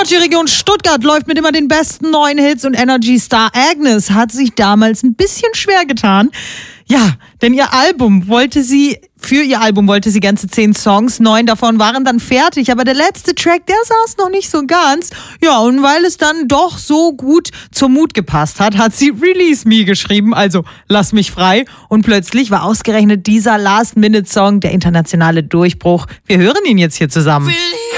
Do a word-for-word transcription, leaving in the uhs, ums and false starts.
Energy Region Stuttgart läuft mit immer den besten neuen Hits und Energy Star Agnes hat sich damals ein bisschen schwer getan. Ja, denn ihr Album wollte sie, für ihr Album wollte sie ganze zehn Songs, neun davon waren dann fertig, aber der letzte Track, der saß noch nicht so ganz. Ja, und weil es dann doch so gut zum Mut gepasst hat, hat sie Release Me geschrieben, also lass mich frei. Und plötzlich war ausgerechnet dieser Last-Minute-Song der internationale Durchbruch. Wir hören ihn jetzt hier zusammen.